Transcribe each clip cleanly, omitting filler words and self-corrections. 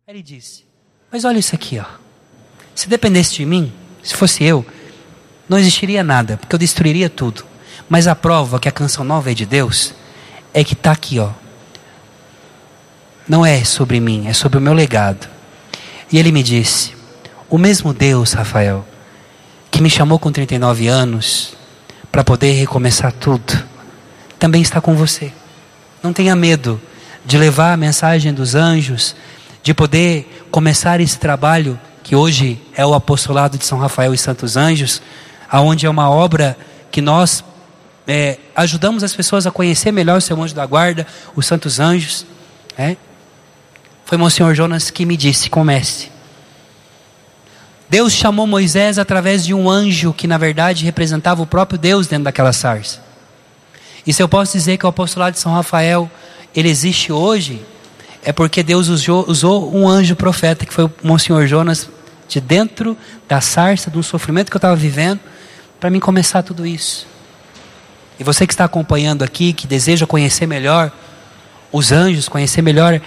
Ele disse: mas olha isso aqui, ó. Se dependesse de mim, se fosse eu, não existiria nada, porque eu destruiria tudo. Mas a prova que a canção nova é de Deus é que está aqui, ó. Não é sobre mim, é sobre o meu legado. E ele me disse: o mesmo Deus, Rafael, que me chamou com 39 anos para poder recomeçar tudo, também está com você. Não tenha medo de levar a mensagem dos anjos, de poder começar esse trabalho que hoje é o apostolado de São Rafael e Santos Anjos, aonde é uma obra que nós ajudamos as pessoas a conhecer melhor o seu anjo da guarda, os Santos Anjos. Foi Monsenhor Jonas que me disse: comece. Deus chamou Moisés através de um anjo que na verdade representava o próprio Deus dentro daquela sarça. E se eu posso dizer que o apostolado de São Rafael ele existe hoje, é porque Deus usou um anjo profeta, que foi o Monsenhor Jonas, de dentro da sarça, do sofrimento que eu estava vivendo, para mim começar tudo isso. E você que está acompanhando aqui, que deseja conhecer melhor os anjos, conhecer melhor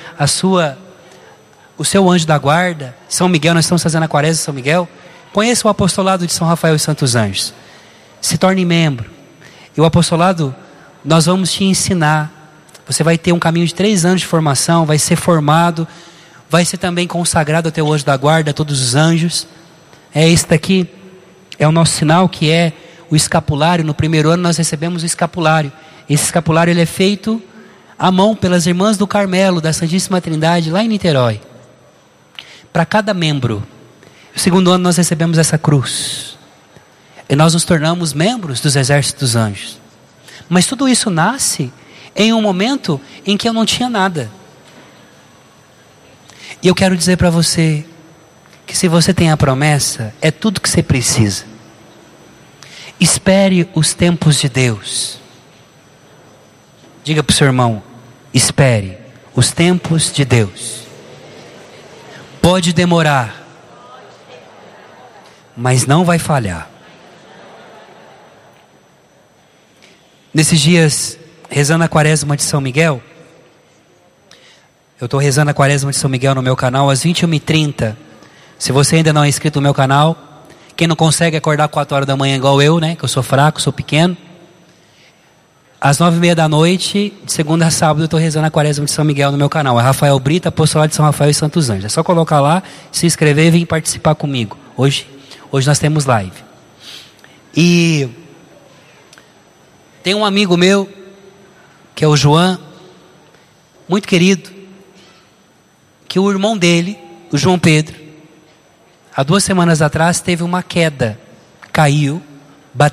o seu anjo da guarda, São Miguel, nós estamos fazendo a quaresma de São Miguel, conheça o apostolado de São Rafael e Santos Anjos, se torne membro. E o apostolado, nós vamos te ensinar. Você vai ter um caminho de 3 anos de formação, vai ser formado, vai ser também consagrado ao teu anjo da guarda, a todos os anjos. Esse daqui é o nosso sinal, que é o escapulário. No primeiro ano nós recebemos o escapulário. Esse escapulário ele é feito à mão pelas irmãs do Carmelo, da Santíssima Trindade, lá em Niterói. Para cada membro. No segundo ano nós recebemos essa cruz. E nós nos tornamos membros dos exércitos dos anjos. Mas tudo isso nasce em um momento em que eu não tinha nada. E eu quero dizer para você que se você tem a promessa, é tudo que você precisa. Espere os tempos de Deus. Diga para o seu irmão: espere os tempos de Deus. Pode demorar, mas não vai falhar. Nesses dias, rezando a quaresma de São Miguel, eu estou rezando a quaresma de São Miguel no meu canal às 21h30. Se você ainda não é inscrito no meu canal, quem não consegue acordar 4 horas da manhã igual eu, né, que eu sou fraco, sou pequeno, às 9h30 da noite, de segunda a sábado, eu estou rezando a quaresma de São Miguel no meu canal. É Rafael Brito, apostolado de São Rafael e Santos Anjos. É só colocar lá, se inscrever e vir participar comigo. Hoje nós temos live. E tem um amigo meu, que é o João, muito querido, que o irmão dele, o João Pedro, há 2 semanas atrás teve uma queda, caiu